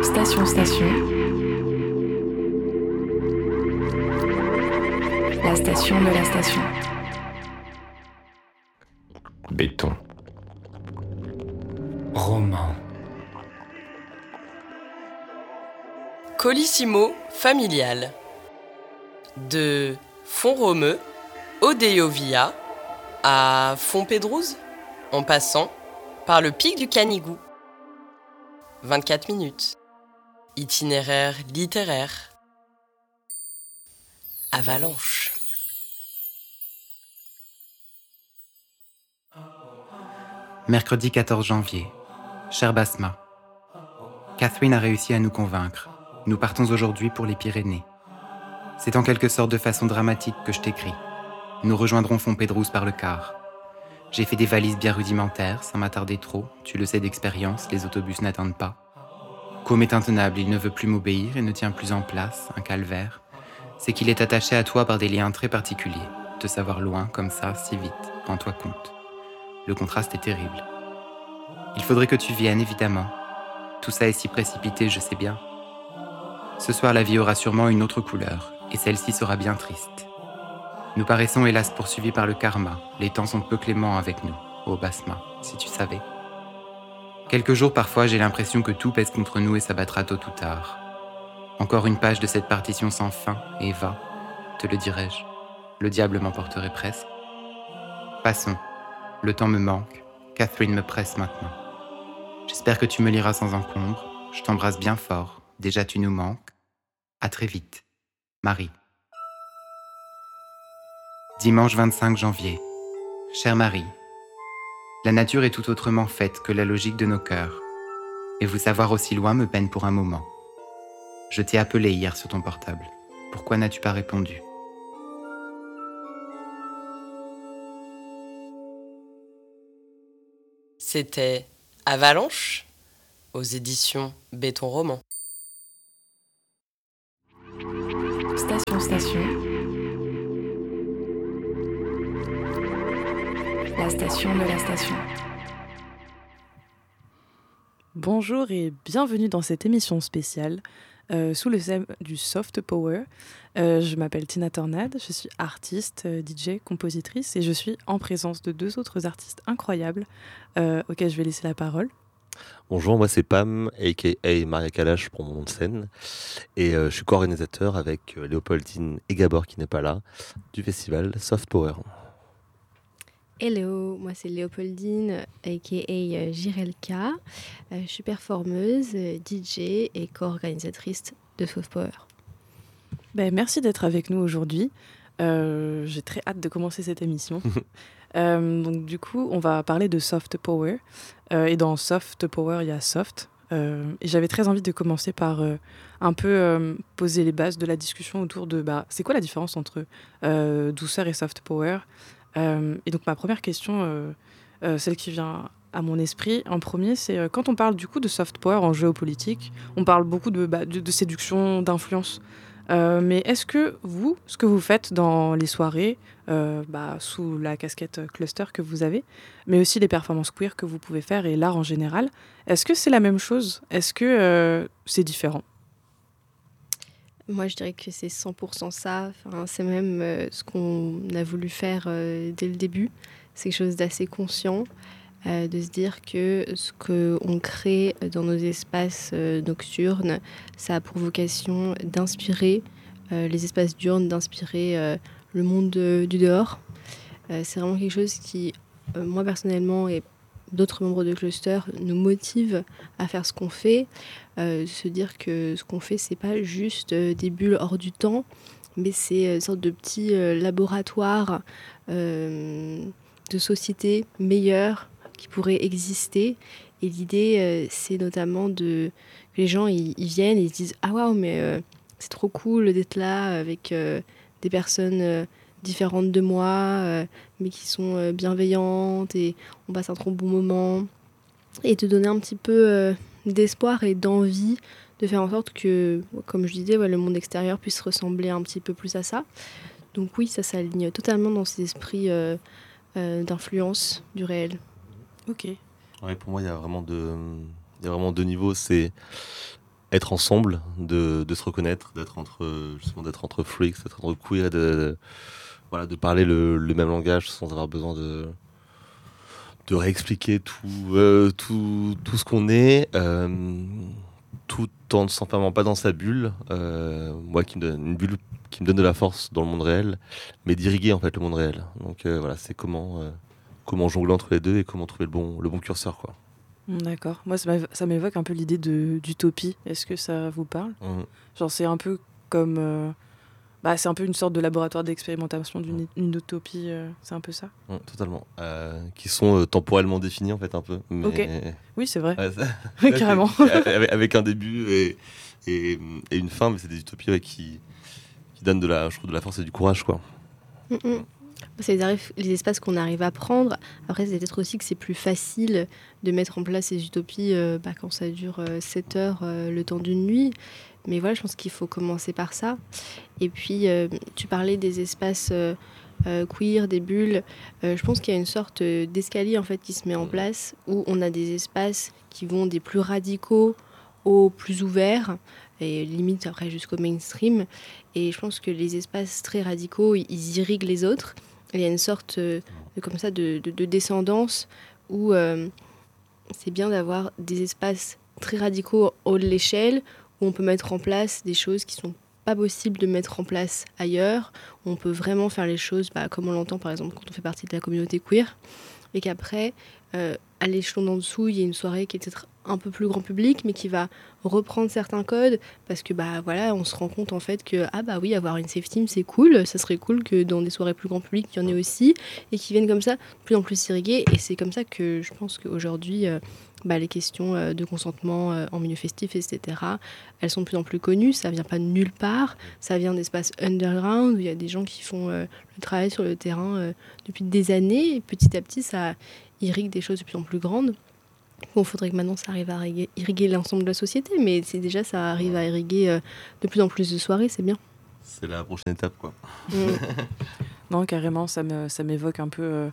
Station. La station de la station. Béton. Roman. Colissimo familial. De Font-Romeu, Odeillo-Via, à Fontpédrouse, en passant par le pic du Canigou. 24 minutes. Itinéraire littéraire. Avalanche. Mercredi 14 janvier. Chère Basma, Catherine a réussi à nous convaincre. Nous partons aujourd'hui pour les Pyrénées. C'est en quelque sorte de façon dramatique que je t'écris. Nous rejoindrons Fontpédrouse par le car. J'ai fait des valises bien rudimentaires, sans m'attarder trop. Tu le sais d'expérience, les autobus n'attendent pas. Com est intenable, il ne veut plus m'obéir et ne tient plus en place, un calvaire. C'est qu'il est attaché à toi par des liens très particuliers. Te savoir loin, comme ça, si vite, rends-toi compte. Le contraste est terrible. Il faudrait que tu viennes, évidemment. Tout ça est si précipité, je sais bien. Ce soir, la vie aura sûrement une autre couleur, et celle-ci sera bien triste. Nous paraissons hélas poursuivis par le karma. Les temps sont peu cléments avec nous, ô Basma, si tu savais. Quelques jours, parfois, j'ai l'impression que tout pèse contre nous et s'abattra tôt ou tard. Encore une page de cette partition sans fin, et va, te le dirai-je. Le diable m'emporterait presque. Passons. Le temps me manque. Catherine me presse maintenant. J'espère que tu me liras sans encombre. Je t'embrasse bien fort. Déjà tu nous manques. À très vite. Marie. Dimanche 25 janvier. Chère Marie, la nature est tout autrement faite que la logique de nos cœurs. Et vous savoir aussi loin me peine pour un moment. Je t'ai appelé hier sur ton portable. Pourquoi n'as-tu pas répondu ? C'était Avalanche, aux éditions Béton Roman. Station. La station de la station. Bonjour et bienvenue dans cette émission spéciale sous le thème du soft power. Je m'appelle Tina Tornade, je suis artiste, DJ, compositrice et je suis en présence de deux autres artistes incroyables auxquels je vais laisser la parole. Bonjour, moi c'est Pam, a.k.a. Maria Kalash pour mon nom de scène. Et je suis co-organisateur avec Léopoldine et Gabor qui n'est pas là, du festival Soft Power. Hello, moi c'est Léopoldine, a.k.a. Jirelka. Je suis performeuse, DJ et co-organisatrice de Soft Power. Merci d'être avec nous aujourd'hui. J'ai très hâte de commencer cette émission. Donc du coup, on va parler de soft power. Et dans soft power, il y a soft. Et j'avais très envie de commencer par un peu poser les bases de la discussion autour de c'est quoi la différence entre douceur et soft power. Et donc ma première question, celle qui vient à mon esprit en premier, c'est quand on parle du coup de soft power en géopolitique, on parle beaucoup de séduction, d'influence. Mais est-ce que vous, ce que vous faites dans les soirées, sous la casquette cluster que vous avez, mais aussi les performances queer que vous pouvez faire et l'art en général, est-ce que c'est la même chose ? Est-ce que c'est différent ? Moi, je dirais que c'est 100% ça. Enfin, c'est même ce qu'on a voulu faire dès le début. C'est quelque chose d'assez conscient, de se dire que ce qu'on crée dans nos espaces nocturnes, ça a pour vocation d'inspirer les espaces diurnes, d'inspirer le monde du dehors. C'est vraiment quelque chose qui, moi personnellement, et d'autres membres de Cluster nous motivent à faire ce qu'on fait, se dire que ce qu'on fait, c'est pas juste des bulles hors du temps, mais c'est une sorte de petit laboratoire de société meilleure qui pourrait exister. Et l'idée, c'est notamment que les gens ils viennent et ils se disent « Ah waouh, mais c'est trop cool d'être là avec des personnes différentes de moi, mais qui sont bienveillantes et on passe un trop bon moment. » Et te donner un petit peu d'espoir et d'envie de faire en sorte que, comme je disais, le monde extérieur puisse ressembler un petit peu plus à ça. Donc oui, ça s'aligne totalement dans ces esprits d'influence du réel. Ok. Ouais, pour moi, il y a vraiment deux niveaux. C'est être ensemble, de se reconnaître, d'être entre freaks, d'être entre queer, voilà, de parler le même langage sans avoir besoin de réexpliquer tout ce qu'on est, tout en ne s'enfermant pas dans sa bulle, moi qui me donne une bulle qui me donne de la force dans le monde réel, mais d'irriguer en fait le monde réel. Donc voilà, c'est comment jongler entre les deux et comment trouver le bon curseur, quoi. D'accord. Moi, ça m'évoque un peu l'idée d'utopie. Est-ce que ça vous parle ? Genre, c'est un peu comme... c'est un peu une sorte de laboratoire d'expérimentation d'une utopie. C'est un peu ça ? Totalement. Qui sont temporellement définis, en fait, un peu. Mais... Ok. Oui, c'est vrai. Ouais, Carrément. Avec un début et une fin, mais c'est des utopies qui donnent de la force et du courage, quoi. C'est les espaces qu'on arrive à prendre. Après, c'est peut-être aussi que c'est plus facile de mettre en place ces utopies quand ça dure 7 heures, le temps d'une nuit. Mais voilà, je pense qu'il faut commencer par ça. Et puis, tu parlais des espaces queer, des bulles. Je pense qu'il y a une sorte d'escalier en fait, qui se met en place, où on a des espaces qui vont des plus radicaux aux plus ouverts, et limite après jusqu'au mainstream. Et je pense que les espaces très radicaux, ils irriguent les autres. Il y a une sorte de descendance où c'est bien d'avoir des espaces très radicaux haut de l'échelle, où on peut mettre en place des choses qui sont pas possibles de mettre en place ailleurs, où on peut vraiment faire les choses comme on l'entend par exemple quand on fait partie de la communauté queer, et qu'après, à l'échelon d'en dessous, il y a une soirée qui est peut-être un peu plus grand public, mais qui va reprendre certains codes, parce que voilà, on se rend compte en fait que oui, avoir une safe team c'est cool, ça serait cool que dans des soirées plus grand public il y en ait aussi, et qui viennent comme ça de plus en plus s'irriguer. Et c'est comme ça que je pense qu'aujourd'hui les questions de consentement en milieu festif, etc., elles sont de plus en plus connues. Ça vient pas de nulle part, ça vient d'espaces underground où il y a des gens qui font le travail sur le terrain depuis des années, et petit à petit ça irrigue des choses de plus en plus grandes. Bon, faudrait que maintenant ça arrive à irriguer l'ensemble de la société, mais c'est déjà ça arrive à irriguer de plus en plus de soirées, c'est bien. C'est la prochaine étape, quoi. Non, carrément, ça m'évoque un peu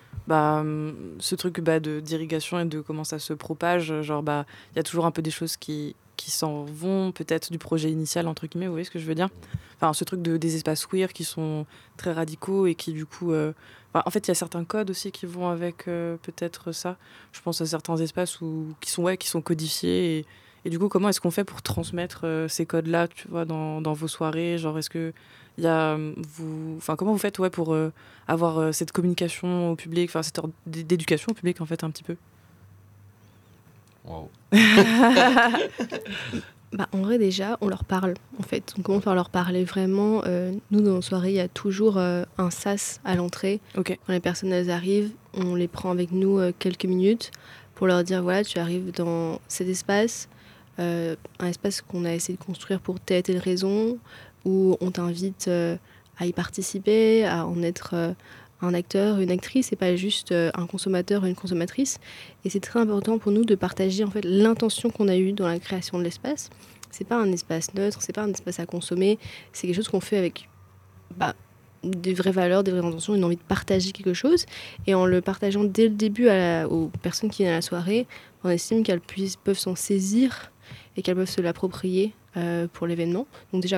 ce truc d'irrigation et de comment ça se propage. Genre, y a toujours un peu des choses qui s'en vont, peut-être du projet initial, entre guillemets, vous voyez ce que je veux dire ? Enfin, ce truc des espaces queer qui sont très radicaux et qui, du coup... en fait, il y a certains codes aussi qui vont avec peut-être ça. Je pense à certains espaces qui sont codifiés. Et du coup, comment est-ce qu'on fait pour transmettre ces codes-là, tu vois, dans vos soirées ? Genre, est-ce que il y a comment vous faites pour avoir cette communication au public, enfin cette ordre d'éducation au public en fait un petit peu. Wow. En vrai déjà on leur parle en fait, on commence par leur parler vraiment. Nous dans nos soirées il y a toujours un sas à l'entrée. Okay. Quand les personnes elles arrivent, on les prend avec nous quelques minutes pour leur dire voilà, tu arrives dans cet espace, un espace qu'on a essayé de construire pour telle raison, où on t'invite à y participer, à en être un acteur, une actrice, et pas juste un consommateur, une consommatrice. Et c'est très important pour nous de partager en fait l'intention qu'on a eue dans la création de l'espace. C'est pas un espace neutre, c'est pas un espace à consommer, c'est quelque chose qu'on fait avec des vraies valeurs, des vraies intentions, une envie de partager quelque chose. Et en le partageant dès le début aux personnes qui viennent à la soirée, on estime qu'elles peuvent s'en saisir et qu'elles peuvent se l'approprier pour l'événement. Donc déjà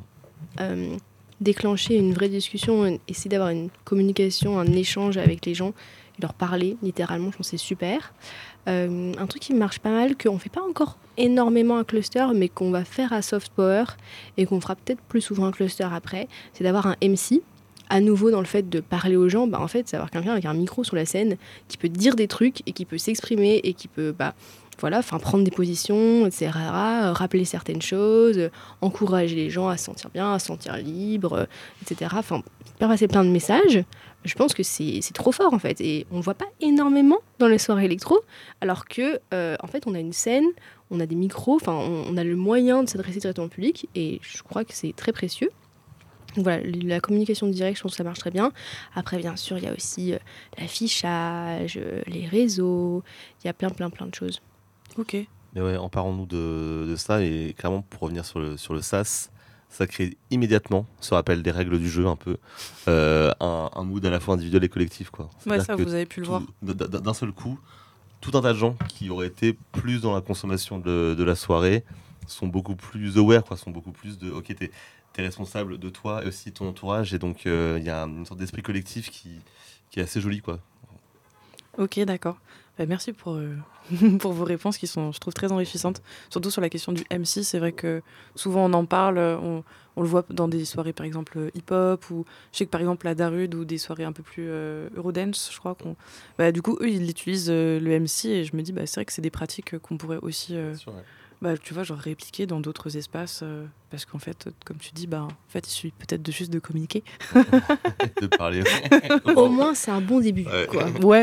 déclencher une vraie discussion, essayer d'avoir une communication, un échange avec les gens, et leur parler littéralement, je pense que c'est super. Un truc qui marche pas mal, qu'on fait pas encore énormément un cluster, mais qu'on va faire à Soft Power, et qu'on fera peut-être plus souvent un cluster après, c'est d'avoir un MC. À nouveau, dans le fait de parler aux gens, en fait, c'est avoir quelqu'un avec un micro sur la scène qui peut dire des trucs et qui peut s'exprimer et qui peut prendre des positions, etc., rappeler certaines choses, encourager les gens à se sentir bien, à se sentir libre, etc. Faire passer plein de messages. Je pense que c'est trop fort, en fait. Et on ne voit pas énormément dans les soirées électro, alors que, en fait, on a une scène, on a des micros, on a le moyen de s'adresser directement au public, et je crois que c'est très précieux. Donc voilà, la communication directe, je pense que ça marche très bien. Après, bien sûr, il y a aussi l'affichage, les réseaux, il y a plein de choses. Ok. Mais ouais, emparons-nous de ça, et clairement pour revenir sur le SaaS, ça crée immédiatement, ça rappelle des règles du jeu un peu, un mood à la fois individuel et collectif, quoi. Ouais, ça vous avez pu le voir. D'un seul coup, tout un tas de gens qui auraient été plus dans la consommation de la soirée sont beaucoup plus aware, quoi, sont beaucoup plus de ok, t'es responsable de toi et aussi de ton entourage, et donc il y a une sorte d'esprit collectif qui est assez joli, quoi. Ok, d'accord. Merci pour, pour vos réponses qui sont, je trouve, très enrichissantes. Surtout sur la question du MC, c'est vrai que souvent on en parle, on le voit dans des soirées par exemple hip-hop, ou je sais que par exemple la Darude, ou des soirées un peu plus Eurodance, je crois. Du coup, eux, ils utilisent le MC, et je me dis, c'est vrai que c'est des pratiques qu'on pourrait aussi... Bien sûr, ouais. tu vois, genre répliquer dans d'autres espaces, parce qu'en fait, comme tu dis, en fait, il suffit peut-être de juste de communiquer. De parler. Au moins, c'est un bon début, Ouais. quoi. Ouais.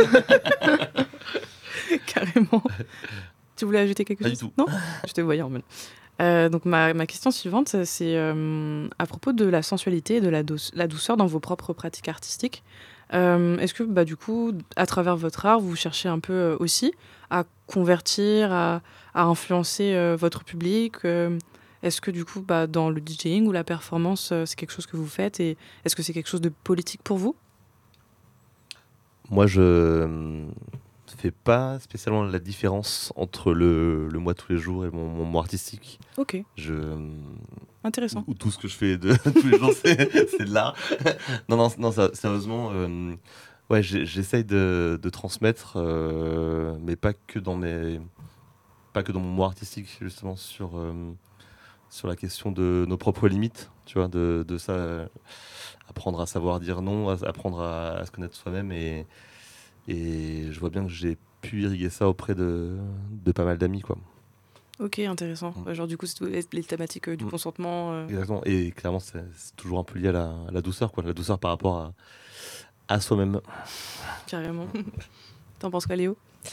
Carrément. Tu voulais ajouter quelque Pas chose? du tout. Non, je te voyais en mode. Donc ma question suivante, c'est à propos de la sensualité et de la douceur dans vos propres pratiques artistiques. Est-ce que du coup, à travers votre art, vous cherchez un peu aussi à convertir, à influencer votre public? Est-ce que du coup, dans le DJing ou la performance, c'est quelque chose que vous faites, et est-ce que c'est quelque chose de politique pour vous? Moi, je fais pas spécialement la différence entre le moi tous les jours et mon moi artistique. Ok, intéressant. Ou tout ce que je fais de tous les jours, c'est de l'art. Non, sérieusement, ouais, j'essaye de transmettre, mais pas que dans mon moi artistique, justement, sur la question de nos propres limites, tu vois, de ça, apprendre à savoir dire non, apprendre à se connaître soi-même, et je vois bien que j'ai pu irriguer ça auprès de pas mal d'amis, quoi. Ok, intéressant. Genre du coup, c'est les thématiques du consentement. Exactement, et clairement, c'est toujours un peu lié à la douceur, quoi, la douceur par rapport à soi-même. Carrément. T'en penses quoi, Léo?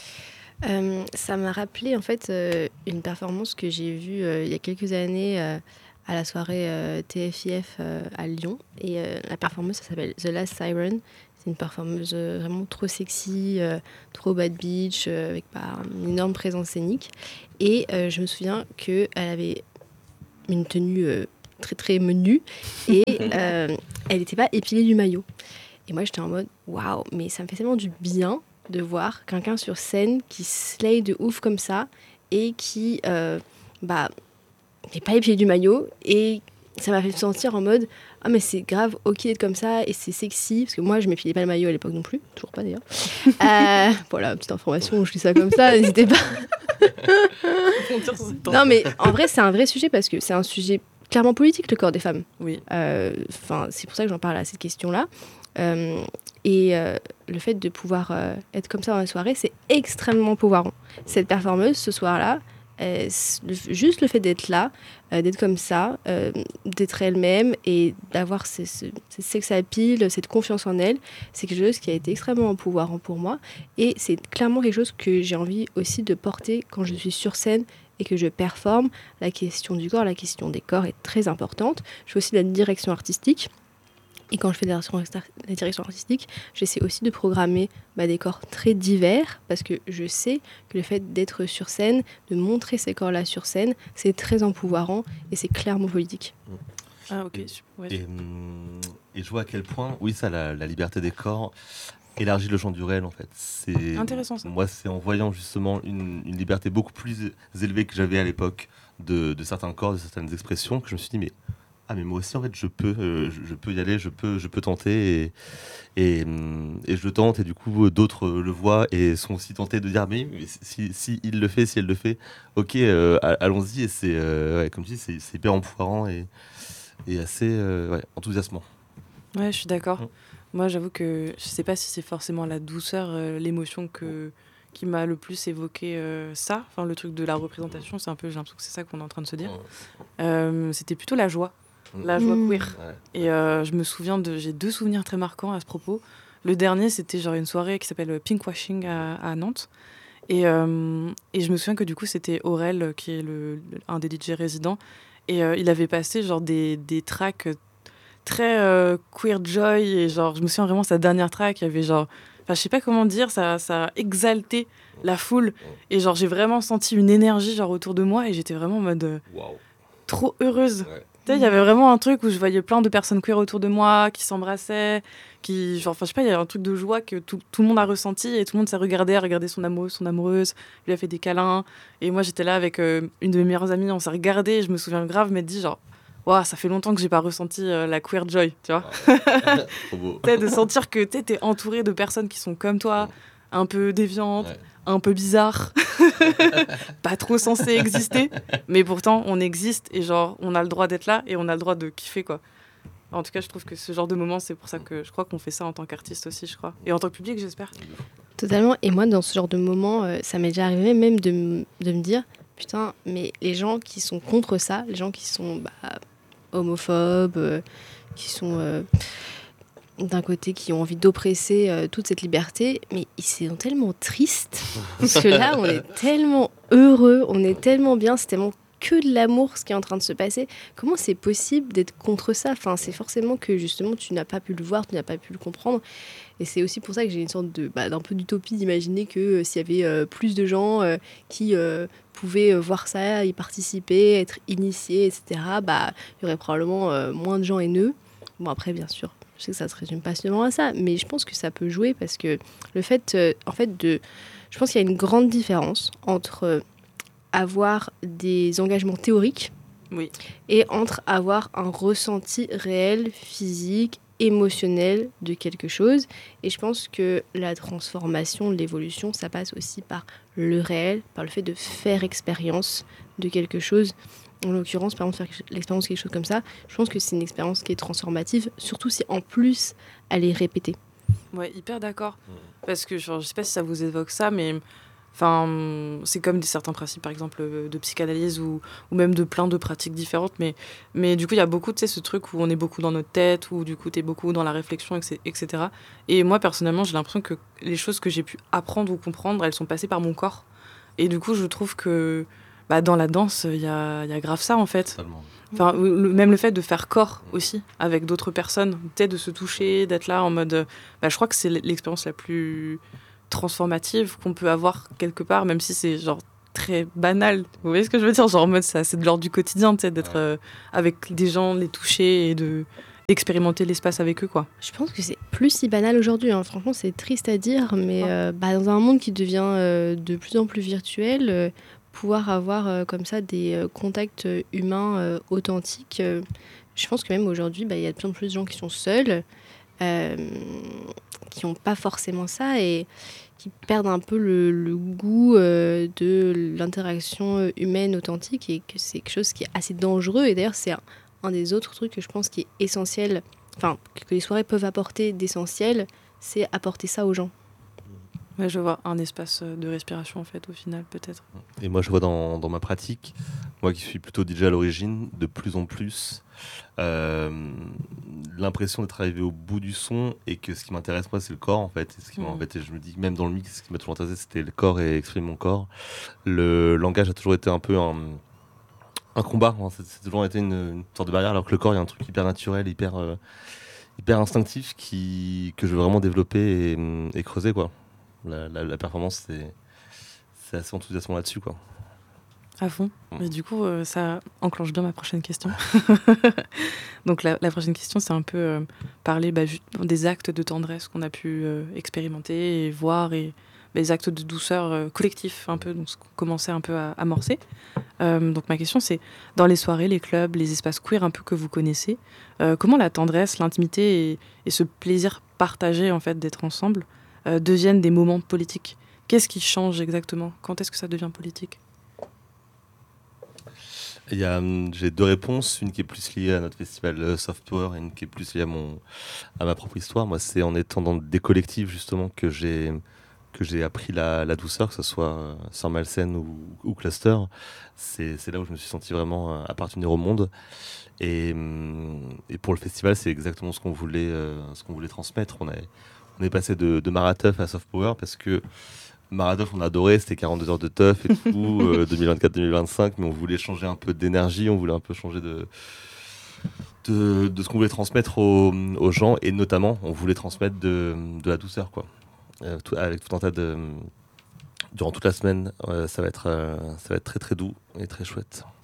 Ça m'a rappelé en fait une performance que j'ai vue il y a quelques années à la soirée TFIF à Lyon. Et la performance, ça s'appelle The Last Siren. C'est une performeuse vraiment trop sexy, trop bad bitch, avec une énorme présence scénique. Et je me souviens qu'elle avait une tenue très très menue, et elle n'était pas épilée du maillot. Et moi j'étais en mode waouh, mais ça me fait tellement du bien de voir quelqu'un sur scène qui slay de ouf comme ça, et qui n'est pas épilé du maillot. Et ça m'a fait sentir en mode ah, mais c'est grave ok d'être comme ça, et c'est sexy, parce que moi je m'épilais pas le maillot à l'époque non plus, toujours pas d'ailleurs. Voilà, petite information, je dis ça comme ça, n'hésitez pas. Non, mais en vrai c'est un vrai sujet, parce que c'est un sujet clairement politique, le corps des femmes. Oui. C'est pour ça que j'en parle à cette question-là. Le fait de pouvoir être comme ça dans la soirée, c'est extrêmement pouvoirant. Cette performeuse, ce soir-là, juste le fait d'être là, d'être comme ça, d'être elle-même, et d'avoir cette sex appeal, cette confiance en elle, c'est quelque chose qui a été extrêmement pouvoirant pour moi. Et c'est clairement quelque chose que j'ai envie aussi de porter quand je suis sur scène et que je performe. La question du corps, la question des corps est très importante. Je fais aussi de la direction artistique. Et quand je fais de la direction artistique, j'essaie aussi de programmer des corps très divers, parce que je sais que le fait d'être sur scène, de montrer ces corps-là sur scène, c'est très empouvoirant, et c'est clairement politique. Ah ok, ouais. Et je vois à quel point, oui, ça, la liberté des corps élargit le champ du réel, en fait. C'est intéressant, ça. Moi, c'est en voyant justement une liberté beaucoup plus élevée que j'avais à l'époque de certains corps, de certaines expressions, que je me suis dit, mais moi aussi en fait je peux y aller, je peux tenter, et je le tente, et du coup d'autres le voient et sont aussi tentés de dire mais si il le fait, si elle le fait, ok, allons-y. Et c'est comme je dis, c'est hyper empouvoirant et assez enthousiasmant. Ouais, je suis d'accord. Moi j'avoue que je sais pas si c'est forcément la douceur, l'émotion qui m'a le plus évoqué ça, enfin le truc de la représentation, c'est un peu, j'ai l'impression que c'est ça qu'on est en train de se dire. C'était plutôt la joie queer. Ouais. Et je me souviens j'ai 2 souvenirs très marquants à ce propos. Le dernier, c'était genre une soirée qui s'appelle Pinkwashing à Nantes. Et je me souviens que du coup, c'était Aurel, qui est un des DJ résidents. Et il avait passé genre des tracks très queer joy. Et genre, je me souviens vraiment, sa dernière track, il y avait genre... Enfin, je sais pas comment dire, ça a exalté la foule. Et genre, j'ai vraiment senti une énergie genre autour de moi. Et j'étais vraiment en mode... Waouh. trop heureuse. Ouais. Tu sais, il y avait vraiment un truc où je voyais plein de personnes queer autour de moi, qui s'embrassaient, qui, genre, enfin, je sais pas, il y a un truc de joie que tout le monde a ressenti et tout le monde s'est regardé, a regardé son amoureux, son amoureuse, lui a fait des câlins. Et moi, j'étais là avec une de mes meilleures amies, on s'est regardé et je me souviens grave m'être dit, genre, waouh, ça fait longtemps que j'ai pas ressenti la queer joy, tu vois. Trop beau. Tu sais, de sentir que t'es entouré de personnes qui sont comme toi, un peu déviantes, Ouais. un peu bizarres, pas trop censées exister, mais pourtant on existe et genre on a le droit d'être là et on a le droit de kiffer, quoi. En tout cas, je trouve que ce genre de moment, c'est pour ça que je crois qu'on fait ça en tant qu'artiste aussi, je crois. Et en tant que public, j'espère. Totalement. Et moi, dans ce genre de moment, ça m'est déjà arrivé même de me dire, putain, mais les gens qui sont contre ça, les gens qui sont homophobes, qui sont d'un côté, qui ont envie d'oppresser toute cette liberté, mais ils sont tellement tristes. Parce que là, on est tellement heureux, on est tellement bien, c'est tellement que de l'amour ce qui est en train de se passer. Comment c'est possible d'être contre ça ? Enfin, c'est forcément que justement tu n'as pas pu le voir, tu n'as pas pu le comprendre. Et c'est aussi pour ça que j'ai une sorte d'un peu d'utopie d'imaginer que s'il y avait plus de gens qui pouvaient voir ça, y participer, être initiés, etc., il y aurait probablement moins de gens haineux. Bon, après, bien sûr, je sais que ça ne se résume pas seulement à ça, mais je pense que ça peut jouer parce que le fait, je pense qu'il y a une grande différence entre avoir des engagements théoriques Oui. et entre avoir un ressenti réel, physique, émotionnel de quelque chose. Et je pense que la transformation, l'évolution, ça passe aussi par le réel, par le fait de faire expérience de quelque chose. En l'occurrence, par exemple, faire l'expérience de quelque chose comme ça, je pense que c'est une expérience qui est transformative, surtout si en plus elle est répétée. Ouais, hyper d'accord. Parce que genre, je sais pas si ça vous évoque ça, mais enfin, c'est comme certains principes, par exemple, de psychanalyse ou même de plein de pratiques différentes. Mais du coup, il y a beaucoup, tu sais, ce truc où on est beaucoup dans notre tête, où du coup, tu es beaucoup dans la réflexion, etc. Et moi, personnellement, j'ai l'impression que les choses que j'ai pu apprendre ou comprendre, elles sont passées par mon corps. Et du coup, je trouve que dans la danse, il y a grave ça, en fait. Totalement. Enfin, même le fait de faire corps aussi, avec d'autres personnes, peut-être de se toucher, d'être là en mode... je crois que c'est l'expérience la plus transformative qu'on peut avoir quelque part, même si c'est genre très banal. Vous voyez ce que je veux dire ? Genre en mode, ça, c'est de l'ordre du quotidien, tu sais, d'être avec des gens, les toucher et d'expérimenter l'espace avec eux, quoi. Je pense que c'est plus si banal aujourd'hui, hein. Franchement, c'est triste à dire, mais dans un monde qui devient de plus en plus virtuel, pouvoir avoir comme ça des contacts humains authentiques, je pense que même aujourd'hui, il y a de plus en plus de gens qui sont seuls, qui n'ont pas forcément ça et qui perdent un peu le goût de l'interaction humaine authentique, et que c'est quelque chose qui est assez dangereux. Et d'ailleurs, c'est un des autres trucs que je pense qui est essentiel, enfin, que les soirées peuvent apporter d'essentiel, c'est apporter ça aux gens. Ouais, je vois un espace de respiration, en fait, au final, peut-être. Et moi, je vois dans ma pratique, moi qui suis plutôt DJ à l'origine, de plus en plus l'impression d'être arrivé au bout du son, et que ce qui m'intéresse, moi, c'est le corps, en fait. Et ce qui en fait, je me dis, même dans le mix, ce qui m'a toujours intéressé, c'était le corps et exprimer mon corps. Le langage a toujours été un peu un combat, hein. C'est toujours été une sorte de barrière, alors que le corps, il y a un truc hyper naturel, hyper instinctif que je veux vraiment développer et creuser, quoi. La performance, c'est assez enthousiasmant là-dessus, quoi. À fond. Mais du coup, ça enclenche bien ma prochaine question. Donc la prochaine question, c'est un peu parler des actes de tendresse qu'on a pu expérimenter et voir, et des actes de douceur collectifs, un peu, donc ce qu'on commençait un peu à amorcer. Donc ma question, c'est, dans les soirées, les clubs, les espaces queer un peu que vous connaissez, comment la tendresse, l'intimité et ce plaisir partagé, en fait, d'être ensemble deviennent des moments politiques ? Qu'est-ce qui change exactement ? Quand est-ce que ça devient politique ? J'ai deux réponses, une qui est plus liée à notre festival Soft Power et une qui est plus liée à ma propre histoire. Moi, c'est en étant dans des collectifs, justement, que j'ai appris la douceur, que ce soit Sœur Malsaine ou Cluster. C'est là où je me suis senti vraiment appartenir au monde. Et pour le festival, c'est exactement ce qu'on voulait transmettre. On est passé de Marateuf à Soft Power, parce que Marateuf, on adorait, c'était 42 heures de teuf et tout, 2024-2025, mais on voulait changer un peu d'énergie, on voulait un peu changer de ce qu'on voulait transmettre aux gens, et notamment, on voulait transmettre de la douceur, quoi. Avec tout un tas de... Durant toute la semaine, ça va être très très doux et très chouette.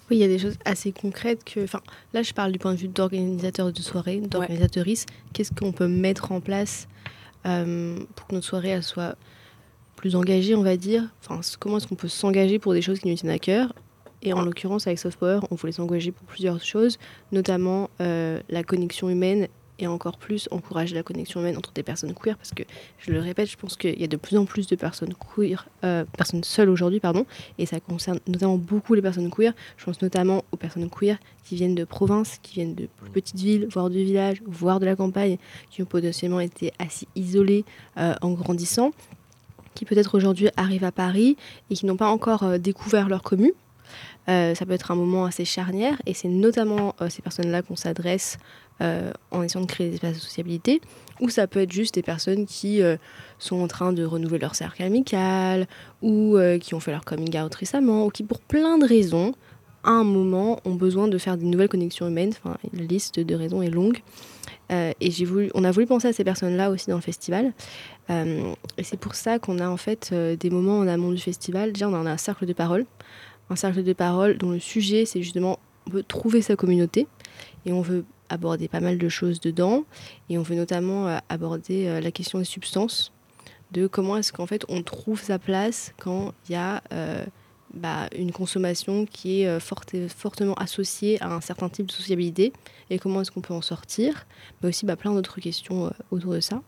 Oui, il y a des choses assez concrètes que... Enfin, là, je parle du point de vue d'organisateur de soirée, d'organisatrice. Qu'est-ce qu'on peut mettre en place pour que notre soirée elle soit plus engagée, on va dire. Enfin, comment est-ce qu'on peut s'engager pour des choses qui nous tiennent à cœur. Et en l'occurrence, avec Soft Power, on voulait s'engager pour plusieurs choses, notamment la connexion humaine et encore plus encourager la connexion humaine entre des personnes queer, parce que, je le répète, je pense qu'il y a de plus en plus de personnes queer, personnes seules aujourd'hui, et ça concerne notamment beaucoup les personnes queer. Je pense notamment aux personnes queer qui viennent de province, qui viennent de plus petites villes, voire de villages, voire de la campagne, qui ont potentiellement été assez isolées en grandissant, qui peut-être aujourd'hui arrivent à Paris et qui n'ont pas encore découvert leur commu. Ça peut être un moment assez charnière et c'est notamment ces personnes-là qu'on s'adresse en essayant de créer des espaces de sociabilité, ou ça peut être juste des personnes qui sont en train de renouveler leur cercle amical ou qui ont fait leur coming out récemment ou qui pour plein de raisons à un moment ont besoin de faire des nouvelles connexions humaines. Enfin, la liste de raisons est longue et on a voulu penser à ces personnes-là aussi dans le festival et c'est pour ça qu'on a en fait des moments en amont du festival. Déjà on a un cercle de parole dont le sujet c'est justement on veut trouver sa communauté et on veut aborder pas mal de choses dedans et on veut notamment aborder la question des substances, de comment est-ce qu'en fait on trouve sa place quand il y a une consommation qui est fortement associée à un certain type de sociabilité et comment est-ce qu'on peut en sortir, mais aussi plein d'autres questions autour de ça.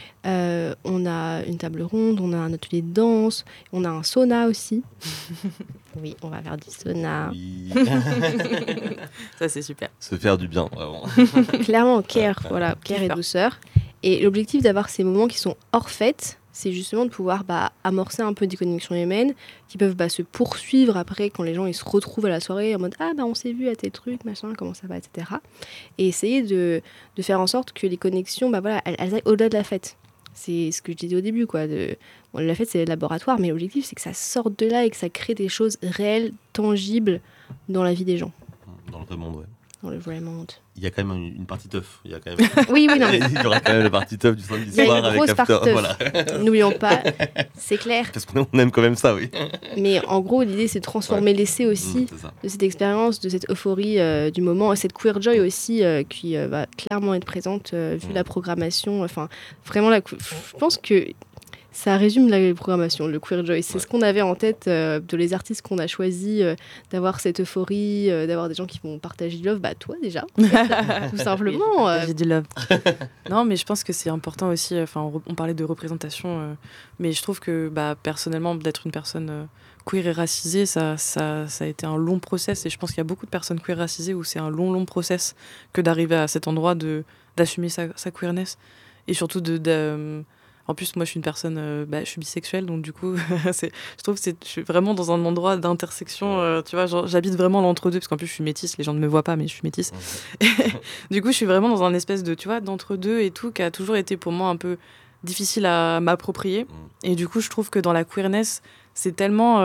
On a une table ronde, on a un atelier de danse, on a un sauna aussi. Oui, on va faire du sauna. Oui. Ça, c'est super. Se faire du bien, vraiment. Clairement, care et douceur. Et l'objectif d'avoir ces moments qui sont hors fête, c'est justement de pouvoir amorcer un peu des connexions humaines qui peuvent se poursuivre après quand les gens ils se retrouvent à la soirée en mode on s'est vu à tes trucs, machin, comment ça va, etc. Et essayer de faire en sorte que les connexions, elles aillent au-delà de la fête. C'est ce que je disais au début, quoi. La fête, c'est le laboratoire, mais l'objectif, c'est que ça sorte de là et que ça crée des choses réelles, tangibles dans la vie des gens. Dans le vrai monde, ouais. Dans le vrai monde. Il y a quand même une partie teuf. Il y a quand même... Oui, non. Il y aura quand même la partie teuf du samedi soir. Il y a une avec grosse after. partie teuf. Voilà. N'oublions pas, c'est clair. Parce qu'on aime quand même ça, oui. Mais en gros, l'idée, c'est de transformer l'essai aussi de cette expérience, de cette euphorie du moment, et cette queer joy aussi qui va clairement être présente vu la programmation. Enfin, vraiment, je pense que ça résume la programmation, le Queer Joy. C'est ce qu'on avait en tête de les artistes qu'on a choisis, d'avoir cette euphorie, d'avoir des gens qui vont partager du love. Toi déjà, tout simplement. Partager du love. Non, mais je pense que c'est important aussi. On parlait de représentation, mais je trouve que personnellement, d'être une personne queer et racisée, ça a été un long process. Et je pense qu'il y a beaucoup de personnes queer racisées où c'est un long process que d'arriver à cet endroit d'assumer sa queerness. Et surtout en plus, moi, je suis une personne, je suis bisexuelle, donc du coup, je trouve que je suis vraiment dans un endroit d'intersection, tu vois, j'habite vraiment l'entre-deux, parce qu'en plus, je suis métisse, les gens ne me voient pas, mais je suis métisse. Du coup, je suis vraiment dans un espèce de, tu vois, d'entre-deux et tout, qui a toujours été pour moi un peu difficile à m'approprier. Et du coup, je trouve que dans la queerness, c'est tellement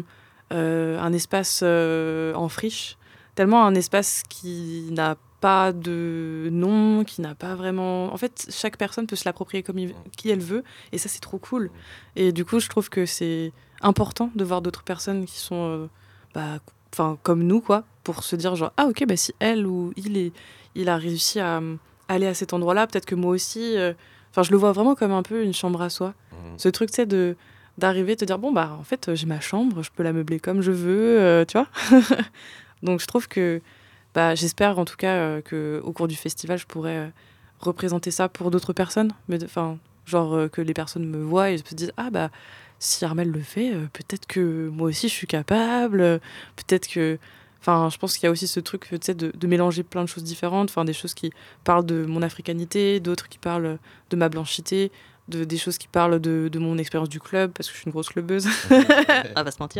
un espace en friche, tellement un espace qui n'a pas de nom, qui n'a pas vraiment... En fait, chaque personne peut se l'approprier comme qui elle veut, et ça, c'est trop cool. Et du coup, je trouve que c'est important de voir d'autres personnes qui sont comme nous, quoi, pour se dire genre, ah ok, si elle ou il a réussi à aller à cet endroit-là, peut-être que moi aussi... je le vois vraiment comme un peu une chambre à soi. Ce truc, tu sais, d'arriver, te dire, en fait, j'ai ma chambre, je peux la meubler comme je veux, tu vois. Donc, je trouve que j'espère en tout cas qu'au cours du festival, je pourrais représenter ça pour d'autres personnes. Mais que les personnes me voient et se disent si Armelle le fait, peut-être que moi aussi je suis capable. Peut-être que. Je pense qu'il y a aussi ce truc de mélanger plein de choses différentes. Des choses qui parlent de mon africanité, d'autres qui parlent de ma blanchité, des choses qui parlent de mon expérience du club, parce que je suis une grosse clubeuse. On va se mentir.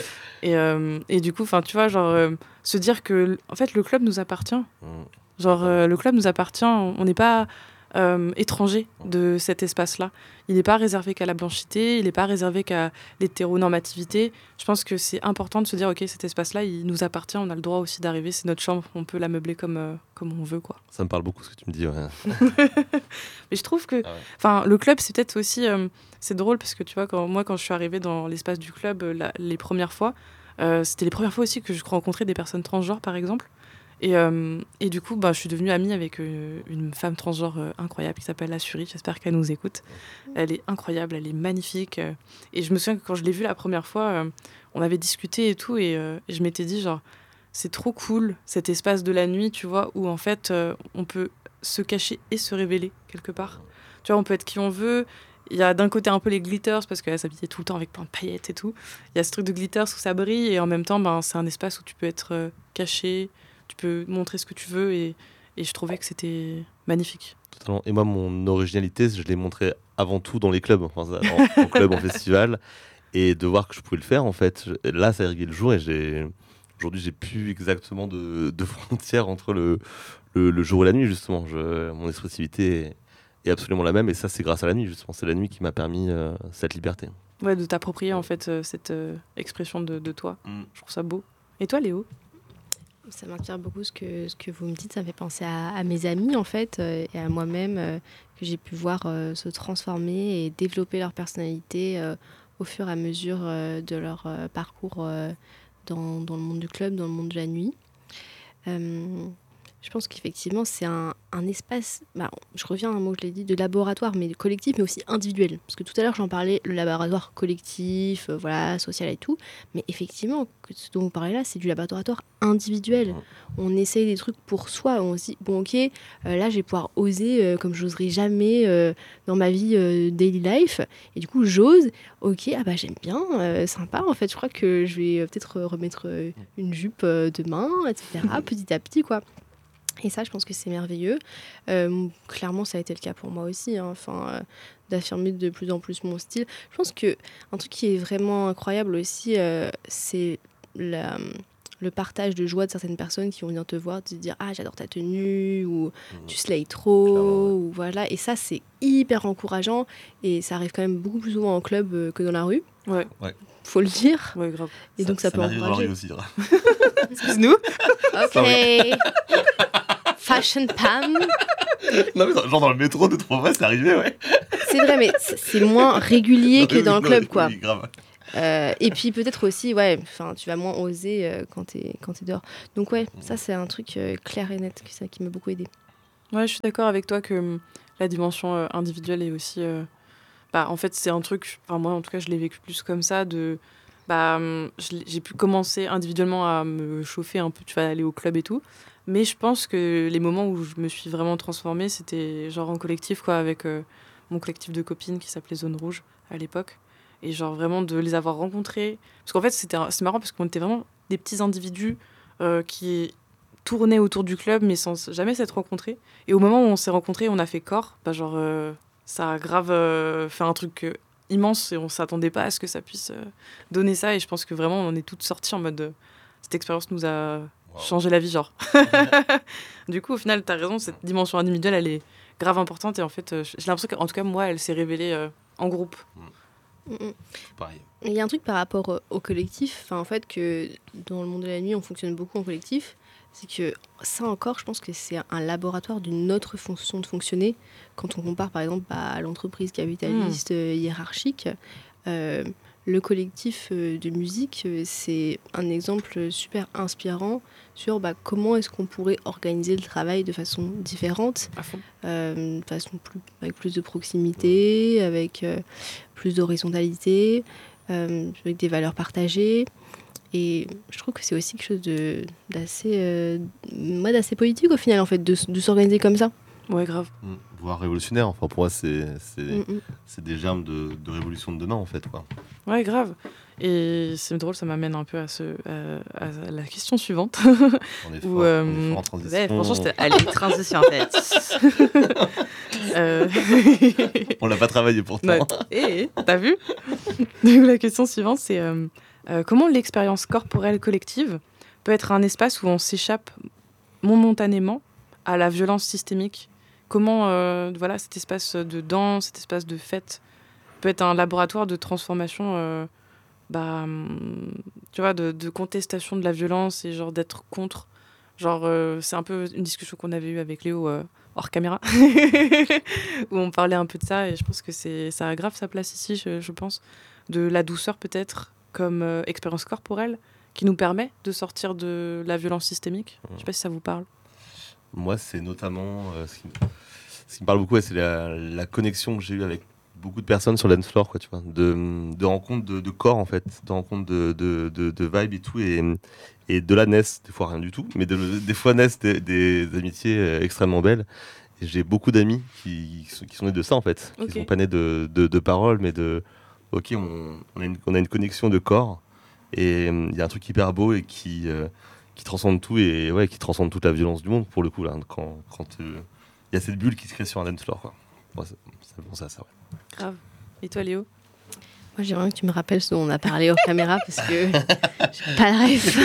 Et du coup, tu vois, se dire que en fait, le club nous appartient. Le club nous appartient. On n'est pas étranger de cet espace-là. Il n'est pas réservé qu'à la blanchité, il n'est pas réservé qu'à l'hétéronormativité. Je pense que c'est important de se dire, ok, cet espace-là, il nous appartient, on a le droit aussi d'arriver, c'est notre chambre, on peut la meubler comme on veut, quoi. Ça me parle beaucoup ce que tu me dis, ouais. Mais je trouve que le club, c'est peut-être aussi... c'est drôle parce que tu vois, quand je suis arrivée dans l'espace du club les premières fois, C'était les premières fois aussi que je rencontrais des personnes transgenres, par exemple. Et du coup, je suis devenue amie avec une femme transgenre incroyable qui s'appelle Assuri. J'espère qu'elle nous écoute. Elle est incroyable, elle est magnifique. Et je me souviens que quand je l'ai vue la première fois, on avait discuté et tout. Et je m'étais dit, genre, c'est trop cool, cet espace de la nuit, tu vois, où en fait, on peut se cacher et se révéler quelque part. Tu vois, on peut être qui on veut. Il y a d'un côté un peu les glitters, parce qu'elle s'habillait tout le temps avec plein de paillettes et tout. Il y a ce truc de glitters où ça brille. Et en même temps, c'est un espace où tu peux être caché. Tu peux montrer ce que tu veux et je trouvais que c'était magnifique. Totalement. Et moi, mon originalité, je l'ai montré avant tout dans les clubs, en club, en festival, et de voir que je pouvais le faire, en fait. Là, ça a arrivé le jour et aujourd'hui, j'ai plus exactement de frontières entre le jour et la nuit, justement. Mon expressivité est absolument la même et ça, c'est grâce à la nuit, justement. C'est la nuit qui m'a permis cette liberté. Ouais, de t'approprier, en fait, cette expression de toi. Je trouve ça beau. Et toi, Léo ? Ça m'inspire beaucoup ce que vous me dites. Ça me fait penser à mes amis, en fait, et à moi-même, que j'ai pu voir se transformer et développer leur personnalité au fur et à mesure de leur parcours dans le monde du club, dans le monde de la nuit. Je pense qu'effectivement, c'est un espace, je reviens à un mot que je l'ai dit, de laboratoire, mais collectif, mais aussi individuel. Parce que tout à l'heure, j'en parlais, le laboratoire collectif, social et tout. Mais effectivement, ce dont vous parlez là, c'est du laboratoire individuel. On essaye des trucs pour soi. On se dit, bon, ok, là, je vais pouvoir oser comme je n'oserais jamais dans ma vie daily life. Et du coup, j'ose. Ok, j'aime bien, sympa. En fait, je crois que je vais peut-être remettre une jupe demain, etc. Petit à petit, quoi. Et ça, je pense que c'est merveilleux. Clairement, ça a été le cas pour moi aussi, d'affirmer de plus en plus mon style. Je pense qu'un truc qui est vraiment incroyable aussi, c'est le partage de joie de certaines personnes qui vont venir te voir, te dire « Ah, j'adore ta tenue » ou « Tu slays trop » ou voilà. Et ça, c'est hyper encourageant et ça arrive quand même beaucoup plus souvent en club que dans la rue. Ouais. Faut le dire. Ouais, grave. Et donc, ça peut encourager. Aussi, Excuse-nous. Ok. Fashion Pam. Non, mais genre dans le métro, 2-3 fois, c'est arrivé, ouais. C'est vrai, mais c'est moins régulier que dans le club, quoi. Oui, grave. Et puis peut-être aussi, tu vas moins oser quand t'es dehors. Donc ça c'est un truc clair et net qui m'a beaucoup aidé. Ouais, je suis d'accord avec toi que la dimension individuelle est aussi... en fait, c'est un truc... moi, en tout cas, je l'ai vécu plus comme ça, j'ai pu commencer individuellement à me chauffer un peu, tu vas aller au club et tout. Mais je pense que les moments où je me suis vraiment transformée, c'était genre en collectif, quoi, avec mon collectif de copines qui s'appelait Zone Rouge à l'époque. Et genre vraiment de les avoir rencontrés. Parce qu'en fait, c'est marrant parce qu'on était vraiment des petits individus qui tournaient autour du club, mais sans jamais s'être rencontrés. Et au moment où on s'est rencontrés, on a fait corps. Ça a grave fait un truc immense et on s'attendait pas à ce que ça puisse donner ça. Et je pense que vraiment, on est toutes sorties en mode... cette expérience nous a changé la vie, genre. Du coup, au final, t'as raison, cette dimension individuelle, elle est grave importante. Et en fait, j'ai l'impression qu'en tout cas, moi, elle s'est révélée en groupe. Pareil. Il y a un truc par rapport au collectif, en fait, que dans le monde de la nuit, on fonctionne beaucoup en collectif. C'est que ça encore, je pense que c'est un laboratoire d'une autre façon de fonctionner. Quand on compare, par exemple, à l'entreprise capitaliste hiérarchique, le collectif de musique, c'est un exemple super inspirant sur comment est-ce qu'on pourrait organiser le travail de façon différente, de façon avec plus de proximité, avec plus d'horizontalité, avec des valeurs partagées. Et je trouve que c'est aussi quelque chose d'assez politique au final, en fait, de s'organiser comme ça. Ouais, grave. Voire révolutionnaire. Enfin, pour moi, c'est des germes de révolution de demain, en fait, quoi. Ouais, grave. Et c'est drôle, ça m'amène un peu à la question suivante. On est fort en transition. Ouais, franchement, allez, transition, en fait. On l'a pas travaillé pourtant. T'as vu? Donc, la question suivante, c'est comment l'expérience corporelle collective peut être un espace où on s'échappe momentanément à la violence systémique? Comment cet espace de danse, cet espace de fête peut être un laboratoire de transformation, tu vois, de contestation de la violence et genre d'être contre. Genre, c'est un peu une discussion qu'on avait eue avec Léo hors caméra, où on parlait un peu de ça et je pense que ça a grave sa place ici, je pense, de la douceur peut-être comme expérience corporelle qui nous permet de sortir de la violence systémique. Je sais pas si ça vous parle. Moi, c'est notamment ce qui me parle beaucoup, c'est la connexion que j'ai eue avec beaucoup de personnes sur le dance floor, quoi, tu vois, de rencontres de corps, en fait, de rencontres de vibes et tout, et de là naissent, des fois rien du tout, mais des fois naissent des amitiés extrêmement belles. Et j'ai beaucoup d'amis qui sont nés de ça, en fait, qui sont pas nés de paroles, mais ok, on a une connexion de corps, et il y a un truc hyper beau et qui transcende tout, et ouais, qui transcende toute la violence du monde, pour le coup, là, quand il y a cette bulle qui se crée sur un dance floor, quoi. Ouais, c'est bon ça, ouais. Grave. Et toi, Léo ? Moi, j'aimerais que tu me rappelles ce dont on a parlé hors caméra parce que j'ai pas la ref.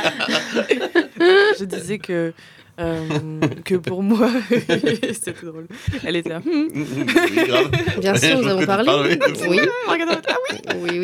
Je disais que pour moi, c'était tout drôle. Elle était là. Oui, grave. Bien sûr, nous avons parlé. Oui. Oui.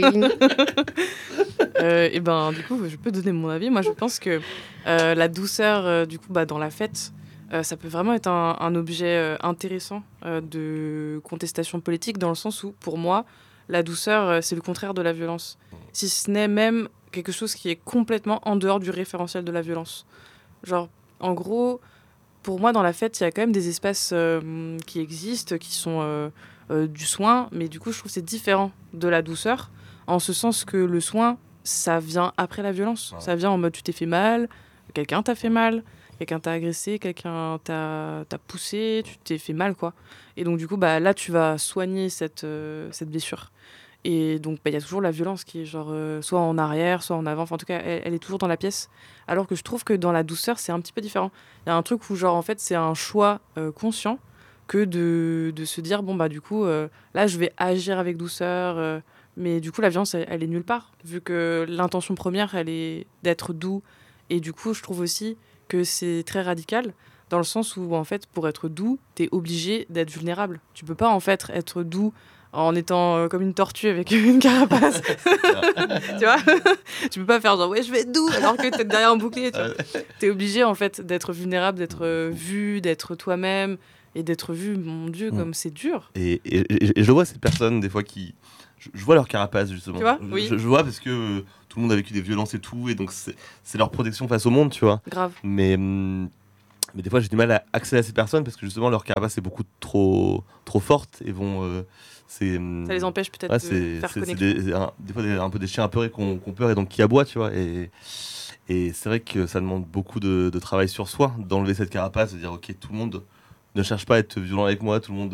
Et ben, du coup, je peux donner mon avis. Moi, je pense que la douceur, du coup, dans la fête, ça peut vraiment être un objet intéressant de contestation politique, dans le sens où, pour moi, la douceur, c'est le contraire de la violence. Si ce n'est même quelque chose qui est complètement en dehors du référentiel de la violence. Genre, en gros, pour moi, dans la fête, il y a quand même des espaces qui existent, qui sont du soin, mais du coup, je trouve que c'est différent de la douceur, en ce sens que le soin, ça vient après la violence. Ouais. Ça vient en mode, tu t'es fait mal, quelqu'un t'a fait mal, quelqu'un t'a agressé, quelqu'un t'a poussé, tu t'es fait mal, quoi. Et donc, du coup, là, tu vas soigner cette blessure. Et donc, il y a toujours la violence qui est genre soit en arrière, soit en avant. Enfin, en tout cas, elle est toujours dans la pièce. Alors que je trouve que dans la douceur, c'est un petit peu différent. Il y a un truc où, genre, en fait, c'est un choix conscient que de se dire, du coup, là, je vais agir avec douceur. Mais du coup, la violence, elle est nulle part. Vu que l'intention première, elle est d'être doux. Et du coup, je trouve aussi que c'est très radical. Dans le sens où, en fait, pour être doux, t'es obligé d'être vulnérable. Tu peux pas, en fait, être doux en étant comme une tortue avec une carapace. Tu vois ? Tu peux pas faire genre, ouais, je vais être doux, alors que t'es derrière un bouclier. T'es obligé, en fait, d'être vulnérable, d'être vu, d'être toi-même, et d'être vu, mon Dieu, comme c'est dur. Et je vois ces personnes, des fois, qui... Je vois leur carapace, justement. Tu vois ? Oui. Je vois parce que tout le monde a vécu des violences et tout, et donc c'est leur protection face au monde, tu vois. Grave. Mais des fois, j'ai du mal à accéder à ces personnes parce que, justement, leur carapace est beaucoup trop forte et vont... ça les empêche peut-être de faire connexion. Des fois, un peu des chiens apeurés qu'on peur et donc qui aboient, tu vois. Et c'est vrai que ça demande beaucoup de travail sur soi, d'enlever cette carapace, de dire, ok, tout le monde ne cherche pas à être violent avec moi, tout le monde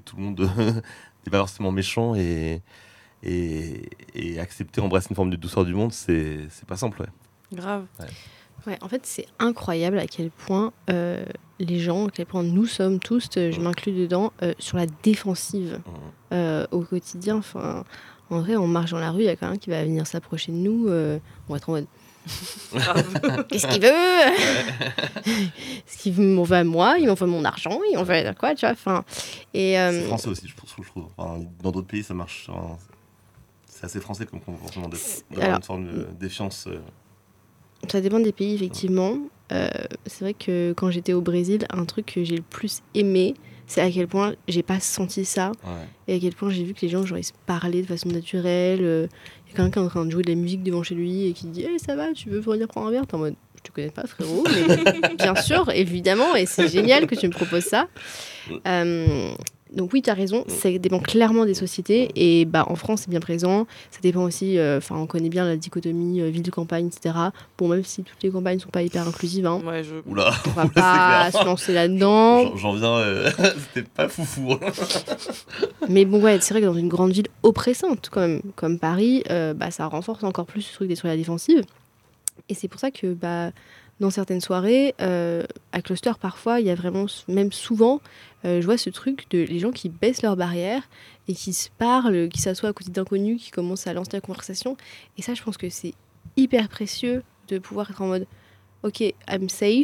n'est pas forcément méchant, et accepter, embrasser une forme de douceur du monde, c'est pas simple, ouais. Grave. Ouais, en fait, c'est incroyable à quel point les gens, à quel point nous sommes tous, je m'inclus dedans, sur la défensive au quotidien. Enfin, en vrai, on marche dans la rue, il y a quelqu'un qui va venir s'approcher de nous, on va être en mode qu'est-ce qu'il veut? Est-ce qu'il m'en veut à moi? Il m'en veut mon argent? Il m'en veut quoi? Tu vois, enfin, c'est français aussi, je trouve. Enfin, dans d'autres pays, ça marche. Enfin, c'est assez français comme comportement d'avoir une forme de défiance. Ça dépend des pays, effectivement. C'est vrai que quand j'étais au Brésil, un truc que j'ai le plus aimé, c'est à quel point j'ai pas senti ça. Ouais. Et à quel point j'ai vu que les gens, genre, ils se parlaient de façon naturelle. Il y a quelqu'un qui est en train de jouer de la musique devant chez lui et qui dit hey, ça va, tu veux venir prendre un verre? T'es en mode je te connais pas, frérot. Mais bien sûr, évidemment, et c'est génial que tu me proposes ça. Donc oui, tu as raison, ça dépend clairement des sociétés, et en France c'est bien présent, ça dépend aussi, on connaît bien la dichotomie ville-campagne, etc. Bon, même si toutes les campagnes sont pas hyper inclusives, hein, ouais, Oula, on va pas se lancer là-dedans. J'en viens, c'était pas foufou. Mais bon, ouais, c'est vrai que dans une grande ville oppressante comme Paris, ça renforce encore plus ce truc d'être sur la défensive. Et c'est pour ça que dans certaines soirées, à Cluster, parfois, il y a vraiment, même souvent, je vois ce truc de les gens qui baissent leurs barrières et qui se parlent, qui s'assoient à côté d'inconnus, qui commencent à lancer la conversation. Et ça, je pense que c'est hyper précieux de pouvoir être en mode « Ok, I'm safe ».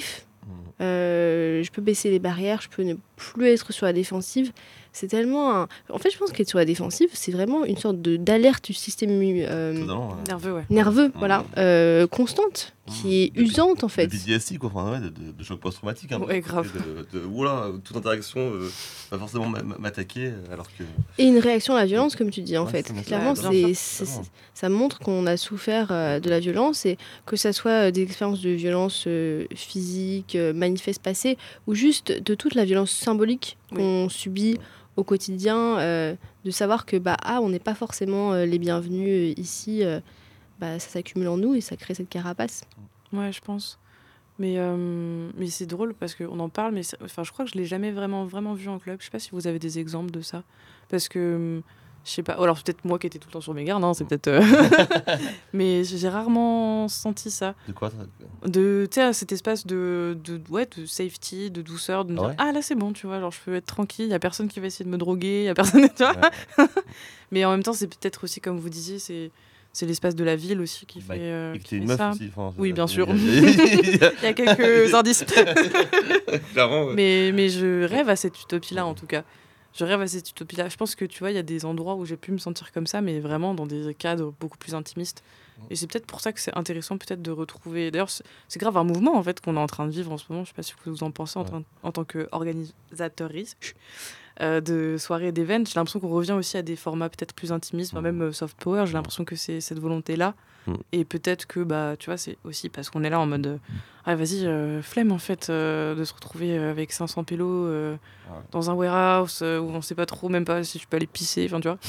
je peux baisser les barrières, je peux ne plus être sur la défensive. C'est tellement En fait, je pense qu'être sur la défensive, c'est vraiment une sorte d'alerte du système Nerveux, ouais. nerveux, voilà, constante, qui est usante en fait. De PTSD, quoi, enfin, ouais, de choc post-traumatique. Hein, Ouais, grave. Oula, toute interaction va forcément m'attaquer, alors que... Et une réaction à la violence, comme tu dis, en Ouais, fait. c'est bien ça. Clairement, Ouais, ça montre qu'on a souffert de la violence, et que ça soit des expériences de violence physique, manifeste passée, ou juste de toute la violence symbolique qu'on subit au quotidien, de savoir que on n'est pas forcément les bienvenus ici, ça s'accumule en nous et ça crée cette carapace. Ouais, je pense. Mais c'est drôle parce qu'on en parle, mais je crois que je l'ai jamais vraiment vu en club. Je sais pas si vous avez des exemples de ça. Parce que, je sais pas, alors peut-être moi qui étais tout le temps sur mes gardes, hein, c'est peut-être... mais j'ai rarement senti ça. De quoi Tu sais, cet espace de safety, de douceur, de me dire, ouais. là c'est bon, tu vois, genre je peux être tranquille, il y a personne qui va essayer de me droguer, il y a personne, tu vois. Ouais. Mais en même temps, c'est peut-être aussi, comme vous disiez, c'est l'espace de la ville aussi qui fait, et que qui t'es une fait meuf ça. aussi. Oui, bien sûr. Il Il y a quelques indices. Clairement, ouais. Mais je rêve à cette utopie-là, en tout cas. Je rêve à cette utopie-là. Je pense que, tu vois, il y a des endroits où j'ai pu me sentir comme ça, mais vraiment dans des cadres beaucoup plus intimistes. Et c'est peut-être pour ça que c'est intéressant peut-être de retrouver... D'ailleurs, c'est grave un mouvement, en fait, qu'on est en train de vivre en ce moment. Je sais pas si vous en pensez en tant qu'organisatrice de soirées et d'événements. J'ai l'impression qu'on revient aussi à des formats peut-être plus intimistes, même soft power. J'ai l'impression que c'est cette volonté-là. Et peut-être que, tu vois, c'est aussi parce qu'on est là en mode vas-y, flemme en fait de se retrouver avec 500 pélos dans un warehouse où on sait pas trop, même pas si je peux aller pisser, enfin tu vois.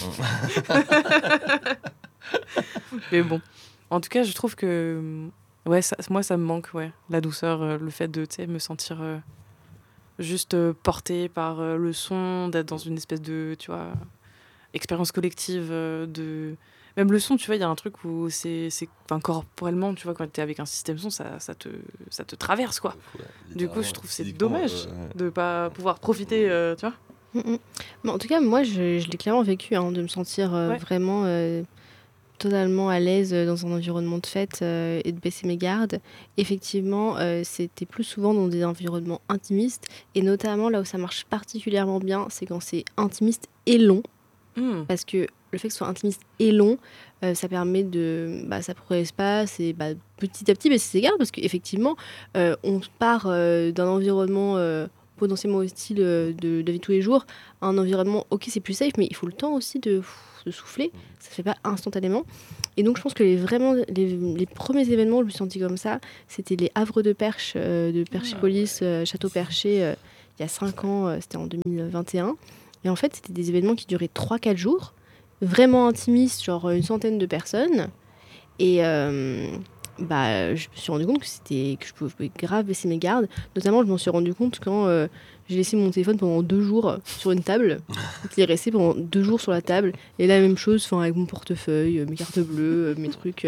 Mais bon, en tout cas, je trouve que moi ça me manque, la douceur, le fait de me sentir juste portée par le son, d'être dans une espèce de, tu vois, expérience collective de... Même le son, tu vois, il y a un truc où c'est corporellement, tu vois, quand t'es avec un système son, ça te traverse, quoi. Du coup, je trouve que c'est dommage de pas pouvoir profiter, tu vois. Mais en tout cas, moi, je l'ai clairement vécu, de me sentir vraiment totalement à l'aise dans un environnement de fête et de baisser mes gardes. Effectivement, c'était plus souvent dans des environnements intimistes, et notamment là où ça marche particulièrement bien, c'est quand c'est intimiste et long. Parce que le fait que ce soit intimiste et long, ça permet de... ça progresse pas, c'est petit à petit baisser ses gardes, parce qu'effectivement, on part d'un environnement potentiellement hostile de la vie de tous les jours, à un environnement, ok, c'est plus safe, mais il faut le temps aussi de souffler, ça se fait pas instantanément. Et donc je pense que les premiers événements où je me suis sentie comme ça, c'était les havres de perche de Perchipolis, Château Perché, il y a 5 ans, c'était en 2021. Et en fait, c'était des événements qui duraient 3-4 jours, vraiment intimistes, genre une centaine de personnes. Et je me suis rendu compte que je pouvais grave baisser mes gardes. Notamment, je m'en suis rendu compte quand j'ai laissé mon téléphone pendant 2 jours sur une table. Il est resté pendant 2 jours sur la table. Et la même chose, avec mon portefeuille, mes cartes bleues, mes trucs.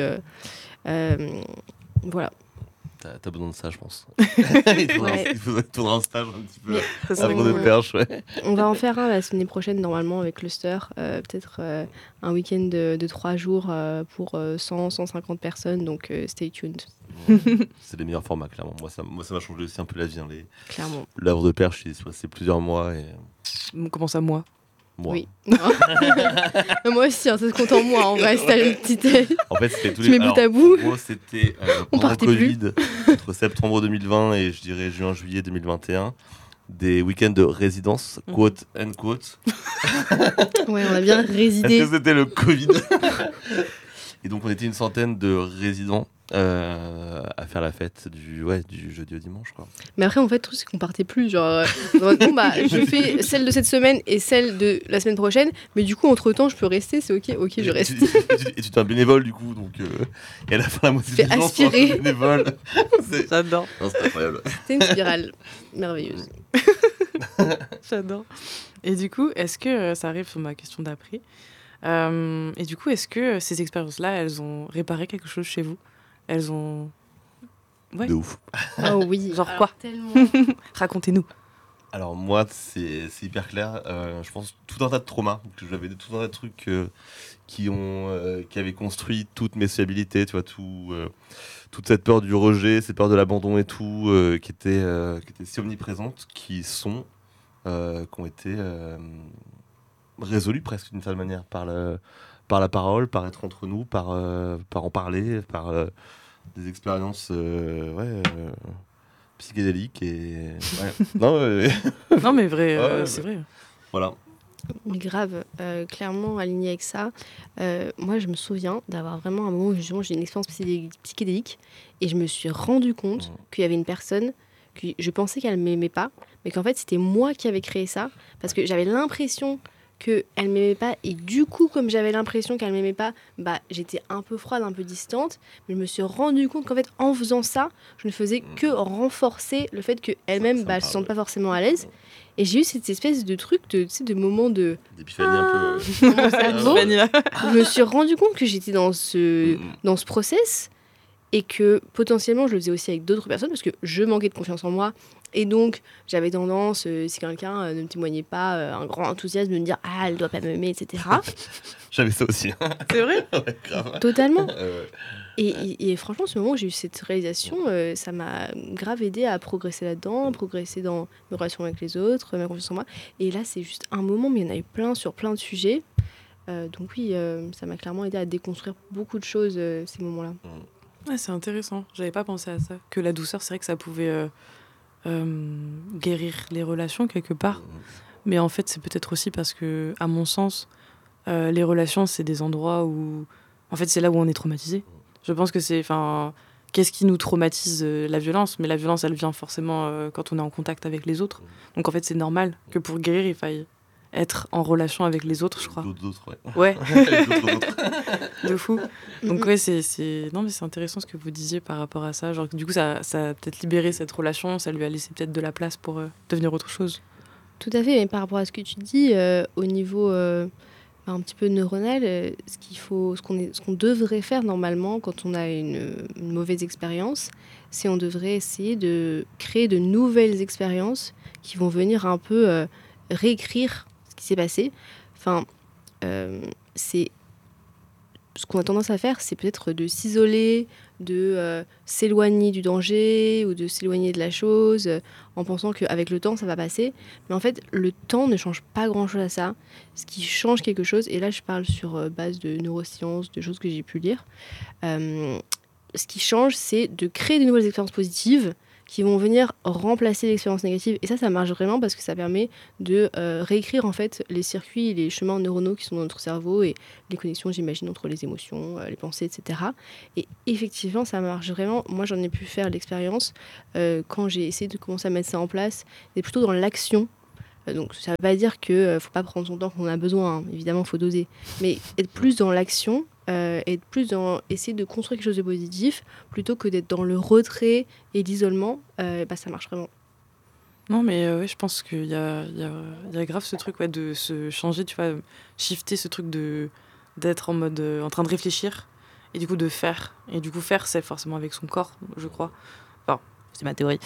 Voilà. T'as besoin de ça, je pense. Il faudra un stage un petit peu havre de perche. On va en faire un la semaine prochaine, normalement, avec Cluster. Peut-être un week-end de 3 jours pour 100-150 personnes. Donc, stay tuned. C'est les meilleurs formats, clairement. Moi, ça m'a changé aussi un peu la vie. Clairement. L'havre de perche, c'est plusieurs mois. Et... Comment ça, moi ? Oui. Moi aussi, ça se compte en moi. On va installer une petite... En fait, c'était tous les... bout à bout. En gros, c'était pendant le Covid, entre septembre 2020 et je dirais juin-juillet 2021, des week-ends de résidence, quote and quote. Ouais, on a bien résidé. Est-ce que c'était le Covid? Et donc, on était une centaine de résidents à faire la fête du jeudi au dimanche, quoi. Mais après, en fait, le truc, c'est qu'on partait plus. Genre, je fais celle de cette semaine et celle de la semaine prochaine, mais du coup, entre-temps, je peux rester, c'est ok, je reste. Et tu es un bénévole, du coup, donc... et à la fin, la moitié des gens sont bénévoles. J'adore. Non, c'est incroyable. C'est une spirale merveilleuse. J'adore. Et du coup, est-ce que ça arrive sur ma question d'après et du coup, est-ce que ces expériences-là, elles ont réparé quelque chose chez vous? Elles ont... De ouf. Oh oui. Genre quoi? Tellement... Racontez-nous. Alors moi, c'est hyper clair. Je pense tout un tas de traumas, que j'avais tout un tas de trucs qui avaient construit toutes mes stabilités, tu vois, toute cette peur du rejet, cette peur de l'abandon et tout, qui était si omniprésente, qui ont été résolues presque d'une certaine manière par la parole, par être entre nous, par en parler, par des expériences psychédéliques et non, Non, mais vrai, Ouais, c'est vrai. voilà. Mais grave, clairement aligné avec ça. Moi, je me souviens d'avoir vraiment un moment où justement, j'ai une expérience psychédélique et je me suis rendu compte qu'il y avait une personne que je pensais qu'elle m'aimait pas, mais qu'en fait, c'était moi qui avais créé ça parce que j'avais l'impression qu'elle m'aimait pas et du coup, comme j'avais l'impression qu'elle m'aimait pas, bah, j'étais un peu froide, un peu distante, mais je me suis rendu compte qu'en fait, en faisant ça, je ne faisais que renforcer le fait qu'elle-même, bah, elle se sente pas forcément à l'aise. Et j'ai eu cette espèce de truc, tu sais, de moment de... D'épiphanie un peu. dans mon cerveau. Vanilla. Je me suis rendu compte que j'étais dans ce process et que potentiellement je le faisais aussi avec d'autres personnes parce que je manquais de confiance en moi et donc j'avais tendance, si quelqu'un ne me témoignait pas un grand enthousiasme, de me dire ah elle doit pas m'aimer, etc. J'avais ça aussi. C'est vrai? Ouais, grave. Totalement. Ouais. Et franchement, ce moment où j'ai eu cette réalisation, ça m'a grave aidé à progresser là-dedans, progresser dans mes relations avec les autres, ma confiance en moi. Et là, c'est juste un moment, mais il y en a eu plein sur plein de sujets. Donc oui, ça m'a clairement aidé à déconstruire beaucoup de choses, ces moments-là. Ouais, c'est intéressant. J'avais pas pensé à ça. Que la douceur, c'est vrai que ça pouvait guérir les relations quelque part. Mais en fait, c'est peut-être aussi parce que, à mon sens, les relations, c'est des endroits où... En fait, c'est là où on est traumatisé. Je pense que c'est... Qu'est-ce qui nous traumatise? La violence. Mais la violence, elle vient forcément quand on est en contact avec les autres. Donc en fait, c'est normal que pour guérir, il faille être en relation avec les autres, je crois. D'autres, ouais. Ouais, D'autres. de fou. Donc ouais, non, mais c'est intéressant ce que vous disiez par rapport à ça. Genre, du coup, ça a peut-être libéré cette relation, ça lui a laissé peut-être de la place pour devenir autre chose. Tout à fait, mais par rapport à ce que tu dis, au niveau un petit peu neuronal, ce qu'on devrait faire normalement quand on a une mauvaise expérience, c'est on devrait essayer de créer de nouvelles expériences qui vont venir un peu réécrire ce qui s'est passé. C'est ce qu'on a tendance à faire, c'est peut-être de s'isoler, de s'éloigner du danger ou de s'éloigner de la chose en pensant qu'avec le temps, ça va passer. Mais en fait, le temps ne change pas grand-chose à ça. Ce qui change quelque chose, et là je parle sur base de neurosciences, de choses que j'ai pu lire, ce qui change, c'est de créer de nouvelles expériences positives qui vont venir remplacer l'expérience négative. Et ça marche vraiment parce que ça permet de réécrire en fait les circuits et les chemins neuronaux qui sont dans notre cerveau et les connexions, j'imagine, entre les émotions, les pensées, etc. Et effectivement, ça marche vraiment. Moi, j'en ai pu faire l'expérience quand j'ai essayé de commencer à mettre ça en place. C'est plutôt dans l'action. Donc ça ne veut pas dire qu'il ne faut pas prendre son temps quand on a besoin. Hein. Évidemment, il faut doser. Mais être plus dans l'action, être plus dans essayer de construire quelque chose de positif plutôt que d'être dans le retrait et l'isolement, ça marche vraiment. Non, mais ouais, je pense qu'il y a grave ce truc de se changer, tu vois, shifter ce truc d'être en mode en train de réfléchir et du coup de faire. Et du coup, faire, c'est forcément avec son corps, je crois. Enfin, c'est ma théorie.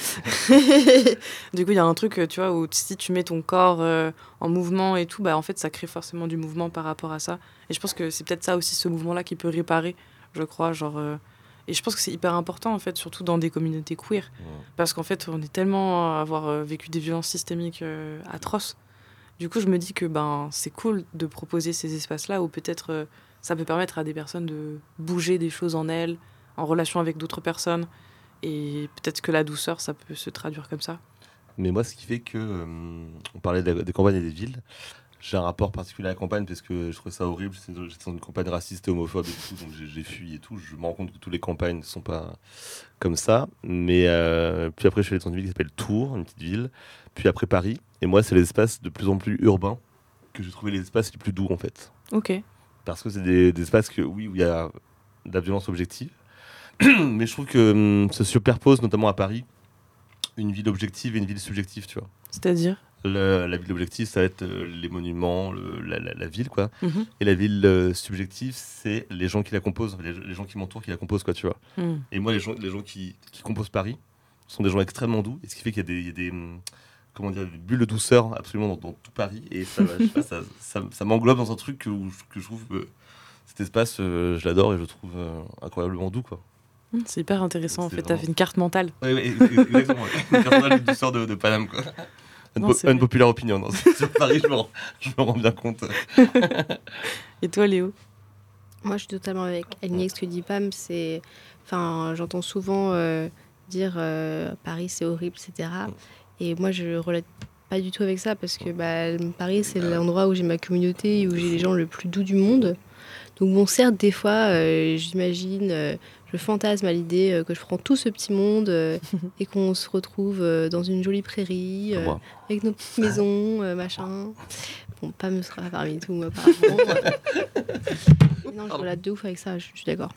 Du coup, il y a un truc, tu vois, où si tu mets ton corps en mouvement et tout, en fait, ça crée forcément du mouvement par rapport à ça. Et je pense que c'est peut-être ça aussi, ce mouvement-là, qui peut réparer, je crois, Et je pense que c'est hyper important, en fait, surtout dans des communautés queer. Parce qu'en fait, on est tellement à avoir vécu des violences systémiques atroces. Du coup, je me dis que c'est cool de proposer ces espaces-là où peut-être ça peut permettre à des personnes de bouger des choses en elles, en relation avec d'autres personnes. Et peut-être que la douceur, ça peut se traduire comme ça. Mais moi, ce qui fait que... on parlait des campagnes et des villes. J'ai un rapport particulier à la campagne parce que je trouvais ça horrible. J'étais dans une campagne raciste et homophobe et tout, donc j'ai fui et tout. Je me rends compte que toutes les campagnes ne sont pas comme ça. Mais puis après, je suis allé dans une ville qui s'appelle Tours, une petite ville. Puis après Paris. Et moi, c'est les espaces de plus en plus urbains que j'ai trouvé les espaces les plus doux, en fait. Ok. Parce que c'est des espaces où il y a de la violence objective. Mais je trouve que se superpose, notamment à Paris, une ville objective et une ville subjective, tu vois. C'est-à-dire La ville objective, ça va être les monuments, la ville, quoi. Mm-hmm. Et la ville subjective, c'est les gens qui la composent, les gens qui m'entourent qui la composent, quoi, tu vois. Et moi, les gens qui composent Paris sont des gens extrêmement doux. Et ce qui fait qu'il y a des comment dire, une bulle de douceur absolument dans tout Paris. Et ça, je sais pas, ça m'englobe dans un truc que je trouve que cet espace, je l'adore et je le trouve incroyablement doux, quoi. C'est hyper intéressant, en C'est fait. T'as vraiment- fait une carte mentale. Oui, exactement. Ouais. Une carte de douceur de Paname, quoi. Non, c'est vrai. Unpopular opinion. Non, sur Paris, je me rends bien compte. Et toi, Léo? Moi, je suis totalement alignée avec ce que dit Pam. Enfin, j'entends souvent dire Paris, c'est horrible, etc. Et moi, je relate pas du tout avec ça parce que Paris, c'est l'endroit où j'ai ma communauté, où j'ai les gens le plus doux du monde. Donc bon, certes, des fois, j'imagine, je fantasme à l'idée que je prends tout ce petit monde et qu'on se retrouve dans une jolie prairie, Comme moi. avec nos petites maisons, machin. Bon, pas me sera parmi tout, apparemment. Non, je relate de ouf avec ça, je suis d'accord.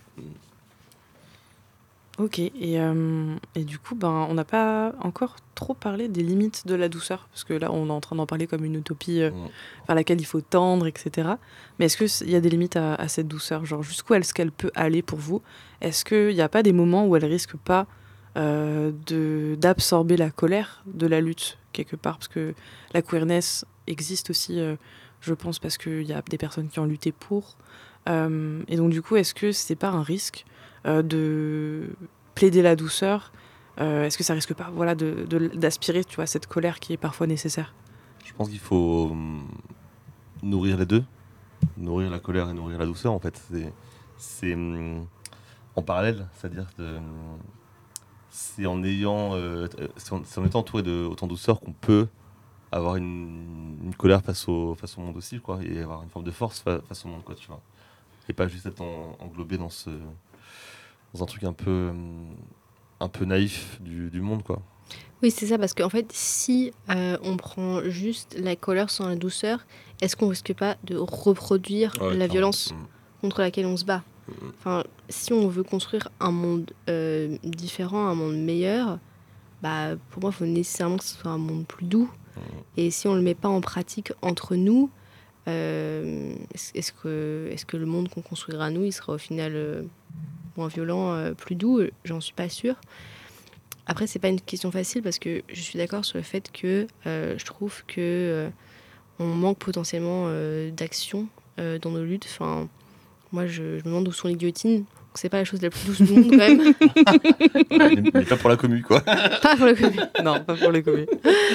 Ok, et du coup, on n'a pas encore trop parlé des limites de la douceur, parce que là, on est en train d'en parler comme une utopie vers laquelle il faut tendre, etc. Mais est-ce qu'il y a des limites à cette douceur? Genre, jusqu'où est-ce qu'elle peut aller pour vous? Est-ce qu'il n'y a pas des moments où elle risque pas d'absorber la colère de la lutte, quelque part? Parce que la queerness existe aussi, je pense, parce qu'il y a des personnes qui ont lutté pour. Et donc, du coup, est-ce que c'est pas un risque de plaider la douceur? Est-ce que ça risque pas d'aspirer, tu vois, cette colère qui est parfois nécessaire? Je pense qu'il faut nourrir les deux. Nourrir la colère et nourrir la douceur, en fait. C'est en parallèle, c'est-à-dire que c'est en étant entouré de autant de douceur qu'on peut avoir une colère face au monde aussi, quoi, et avoir une forme de force face au monde, quoi, tu vois. Et pas juste être englobé dans un truc un peu naïf du monde, quoi. Oui, c'est ça, parce qu'en fait, si on prend juste la colère sans la douceur, est-ce qu'on risque pas de reproduire la violence contre laquelle on se bat? Enfin, si on veut construire un monde différent, un monde meilleur, pour moi, il faut nécessairement que ce soit un monde plus doux. Et si on ne le met pas en pratique entre nous, est-ce que le monde qu'on construira nous, il sera au final moins violent, plus doux? J'en suis pas sûre. Après, c'est pas une question facile parce que je suis d'accord sur le fait que je trouve que on manque potentiellement d'action dans nos luttes. Enfin, moi, je me demande où sont les guillotines. Donc, c'est pas la chose la plus douce du monde quand même. Mais pas pour la commu, quoi. Pas pour le commun. Non, pas pour les communes.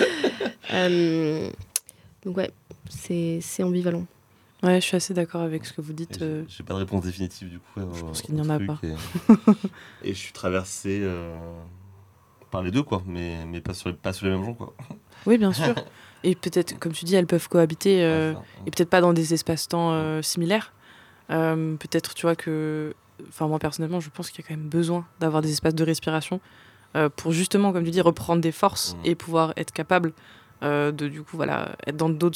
Donc ouais, c'est ambivalent. Ouais, je suis assez d'accord avec ce que vous dites. J'ai pas de réponse définitive, du coup. Je pense qu'il n'y en a pas. Et je suis traversé par les deux, quoi, mais pas sur les mêmes gens, quoi. Oui, bien sûr. Et peut-être, comme tu dis, elles peuvent cohabiter, Ouais, ça. et peut-être pas dans des espaces-temps similaires. Peut-être, tu vois, que... Enfin, moi, personnellement, je pense qu'il y a quand même besoin d'avoir des espaces de respiration pour justement, comme tu dis, reprendre des forces et pouvoir être capable de, du coup, voilà, être dans d'autres